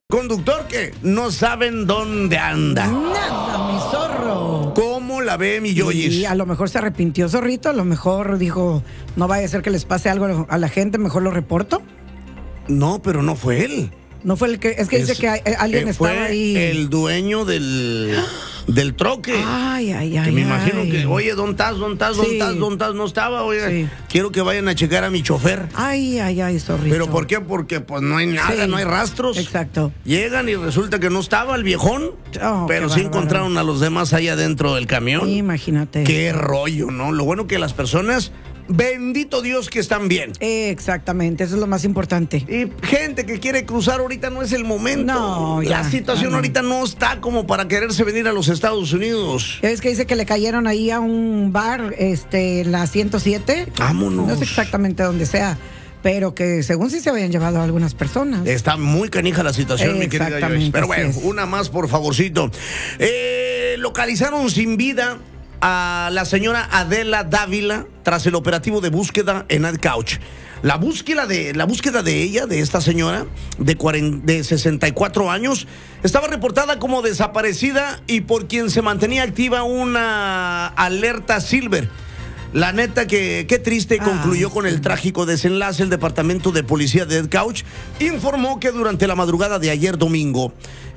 Conductor que no saben dónde anda. Nada, mi zorro. ¿Cómo la ve mi Yoyis? Y a lo mejor se arrepintió, zorrito. A lo mejor dijo, no vaya a ser que les pase algo a la gente, mejor lo reporto. No, pero no fue él. No fue el que, es que dice que alguien estaba ahí. El dueño del troque. Ay. Que me imagino que, oye, ¿dónde estás? No estaba, oye. Sí. Quiero que vayan a checar a mi chofer. Ay, zorrito. ¿Pero por qué? Porque pues no hay nada, Sí. no hay rastros. Exacto. Llegan y resulta que no estaba el viejón, pero qué sí bárbaro. encontraron a los demás allá dentro del camión. Imagínate. Qué rollo, ¿no? Lo bueno que las personas, bendito Dios, que están bien. Exactamente, eso es lo más importante. Y gente que quiere cruzar ahorita no es el momento. No, la ya, situación no. ahorita no está como para quererse venir a los Estados Unidos. Es que dice que le cayeron ahí a un bar, la 107. Vámonos. No sé exactamente dónde sea, pero que según sí se habían llevado a algunas personas. Está muy canija la situación, mi querida Joyce. Pero bueno, así es. una más, por favorcito. Localizaron sin vida a la señora Adela Dávila tras el operativo de búsqueda en AdCouch. La búsqueda de ella, de esta señora de 64 años, estaba reportada como desaparecida y por quien se mantenía activa una alerta Silver. La neta que qué triste, concluyó con el trágico desenlace. El departamento de policía de AdCouch informó que durante la madrugada de ayer domingo,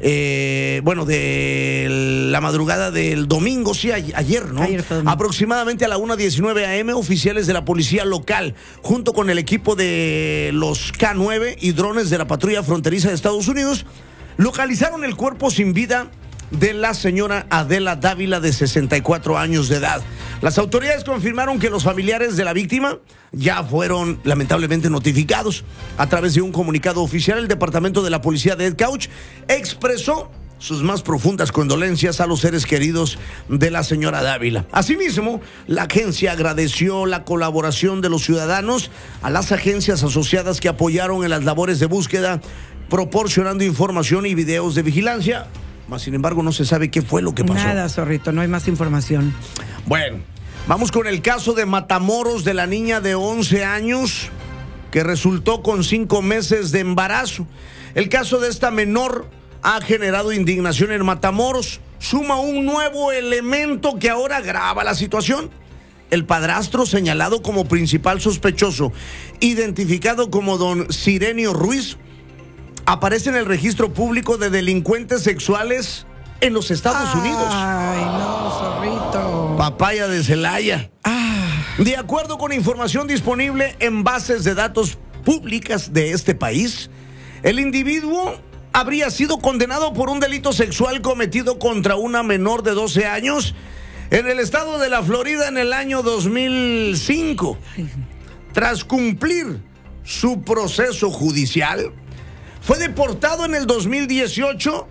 de la madrugada del domingo, sí, ayer, ¿no? Ayer fue domingo. Aproximadamente a la 1:19 a.m., oficiales de la policía local, junto con el equipo de los K9 y drones de la patrulla fronteriza de Estados Unidos, localizaron el cuerpo sin vida de la señora Adela Dávila, de 64 años de edad. Las autoridades confirmaron que los familiares de la víctima ya fueron lamentablemente notificados. A través de un comunicado oficial, el departamento de la policía de AdCouch expresó sus más profundas condolencias a los seres queridos de la señora Dávila. Asimismo, la agencia agradeció la colaboración de los ciudadanos a las agencias asociadas que apoyaron en las labores de búsqueda, proporcionando información y videos de vigilancia. Sin embargo, no se sabe qué fue lo que pasó. Nada, zorrito, no hay más información. Bueno, vamos con el caso de Matamoros de la niña de 11 años que resultó con 5 meses de embarazo. El caso de esta menor ha generado indignación en Matamoros. Suma un nuevo elemento que ahora agrava la situación. El padrastro, señalado como principal sospechoso, identificado como don Sirenio Ruiz, aparece en el registro público de delincuentes sexuales en los Estados Unidos. Ay, no, zorrito. Papaya de Celaya. De acuerdo con información disponible en bases de datos públicas de este país, el individuo habría sido condenado por un delito sexual cometido contra una menor de 12 años en el estado de la Florida en el año 2005. Tras cumplir su proceso judicial, fue deportado en el 2018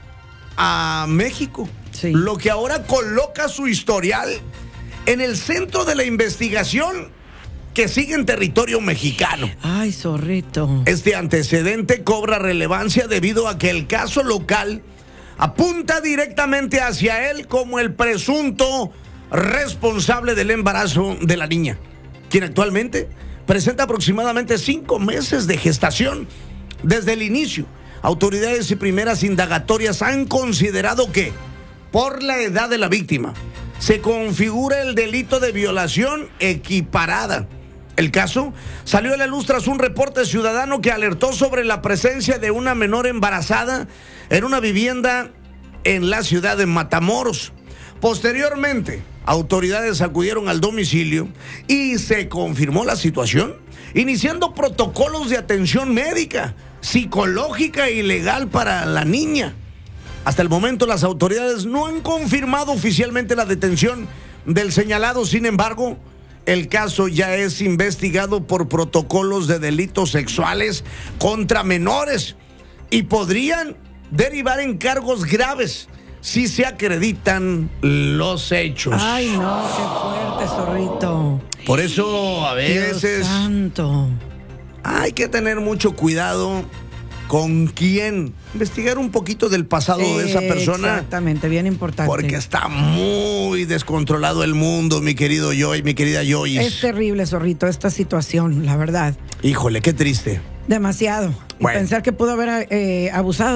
a México, Sí. lo que ahora coloca su historial en el centro de la investigación que sigue en territorio mexicano. Ay, zorrito. Este antecedente cobra relevancia debido a que el caso local apunta directamente hacia él como el presunto responsable del embarazo de la niña, quien actualmente presenta aproximadamente 5 meses de gestación. Desde el inicio, autoridades y primeras indagatorias han considerado que, por la edad de la víctima, se configura el delito de violación equiparada. El caso salió a la luz tras un reporte ciudadano que alertó sobre la presencia de una menor embarazada en una vivienda en la ciudad de Matamoros. Posteriormente, autoridades acudieron al domicilio y se confirmó la situación, iniciando protocolos de atención médica, psicológica y legal para la niña. Hasta el momento, las autoridades no han confirmado oficialmente la detención del señalado. Sin embargo, el caso ya es investigado por protocolos de delitos sexuales contra menores y podrían derivar en cargos graves si se acreditan los hechos. Ay, no, qué fuerte, zorrito. Por eso, a veces, Dios santo. hay que tener mucho cuidado con quién. Investigar un poquito del pasado de esa persona. Exactamente, bien importante. Porque está muy descontrolado el mundo, mi querido Joy, mi querida Joyce. Es terrible, zorrito, esta situación, la verdad. Híjole, qué triste. Demasiado. Y Bueno. pensar que pudo haber abusado